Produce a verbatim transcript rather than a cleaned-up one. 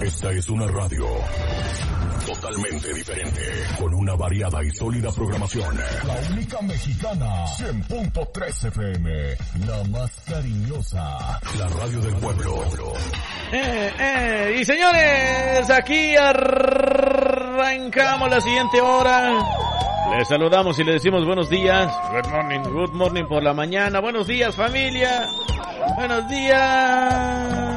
Esta es una radio totalmente diferente, con una variada y sólida programación. La única mexicana, cien punto tres F M, la más cariñosa, la radio del pueblo. Eh, eh, y señores, aquí arrancamos la siguiente hora. Les saludamos y les decimos buenos días. Good morning, good morning por la mañana. Buenos días, familia. Buenos días.